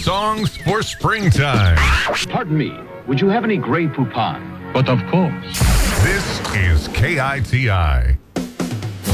songs for springtime. Pardon me, would you have any Grey Poupon? But of course. This is KITI.